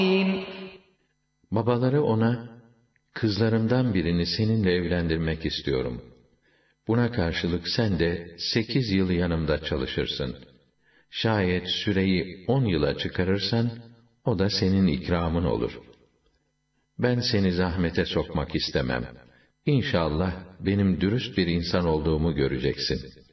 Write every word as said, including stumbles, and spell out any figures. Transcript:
Babaları ona, kızlarımdan birini seninle evlendirmek istiyorum. Buna karşılık sen de sekiz yıl yanımda çalışırsın. Şayet süreyi on yıla çıkarırsan, o da senin ikramın olur. Ben seni zahmete sokmak istemem. İnşallah benim dürüst bir insan olduğumu göreceksin.